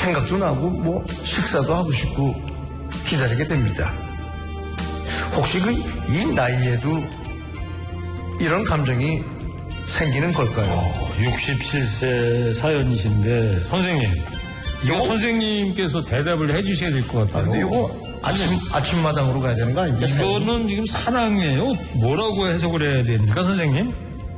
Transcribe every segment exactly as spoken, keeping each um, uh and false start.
생각도 나고 뭐 식사도 하고 싶고 기다리게 됩니다. 혹시 그 이 나이에도 이런 감정이 생기는 걸까요? 어, 육십칠 세 사연이신데 선생님 이거 요거? 선생님께서 대답을 해주셔야 될 것 같아요. 아, 근데 이거 아침, 아침마당으로 가야 되는 거 아닙니까? 이거는 지금 사랑이에요. 뭐라고 해석을 해야 됩니까 선생님?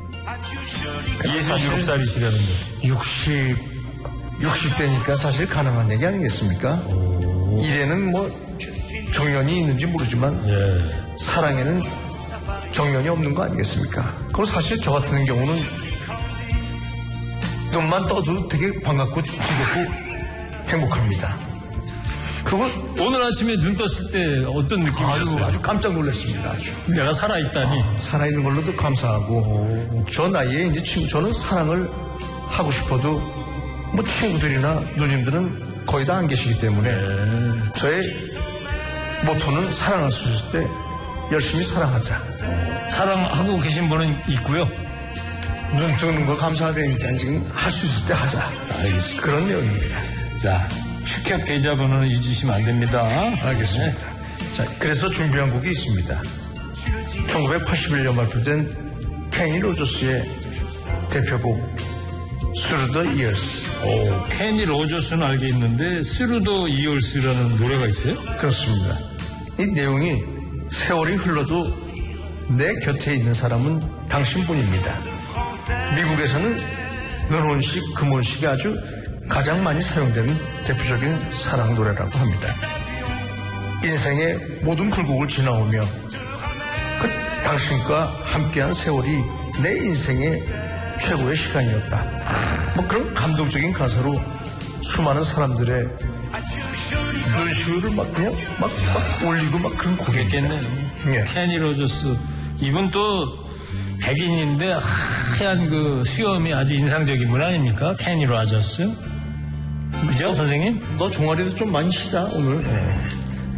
예순일곱 살이시라는데 육십, 육십 대니까 사실 가능한 얘기 아니겠습니까? 일에는 뭐 정년이 있는지 모르지만 예. 사랑에는 정년이 없는 거 아니겠습니까? 그리고 사실 저 같은 경우는 눈만 떠도 되게 반갑고 즐겁고 행복합니다. 그거 오늘 아침에 눈 떴을 때 어떤 아주, 느낌이셨어요? 아주 깜짝 놀랐습니다. 아주. 내가 살아있다니. 아, 살아있는 걸로도 감사하고 저 나이에 이제 친구, 저는 사랑을 하고 싶어도 뭐 친구들이나 누님들은 거의 다 안 계시기 때문에 네. 저의 모토는 사랑할 수 있을 때 열심히 사랑하자. 사랑하고 계신 분은 있고요. 눈 뜨는 거 감사하다니까 지금 할 수 있을 때 하자. 알겠습니다. 그런 내용입니다. 자, 축협 계좌번호는 잊으시면 안 됩니다. 알겠습니다. 자, 그래서 준비한 곡이 있습니다. 천구백팔십일 년 발표된 케니 로저스의 대표곡 Through the Years. 오, 케니 로저스는 알겠는데 스루더 이얼스라는 노래가 있어요? 그렇습니다. 이 내용이 세월이 흘러도 내 곁에 있는 사람은 당신뿐입니다. 미국에서는 은혼식, 금혼식이 아주 가장 많이 사용되는 대표적인 사랑 노래라고 합니다. 인생의 모든 굴곡을 지나오며 그 당신과 함께한 세월이 내 인생의 최고의 시간이었다. 뭐 그런 감동적인 가사로 수많은 사람들의 눈시울을 막 그냥 막, 막 올리고 막 그런 곡입니다. 그랬겠네요. 예. 케니 로저스. 이분 또 백인인데 하얀 그 수염이 아주 인상적인 분 아닙니까? 케니 로저스. 그죠, 선생님? 너 종아리도 좀 많이 시다 오늘. 네.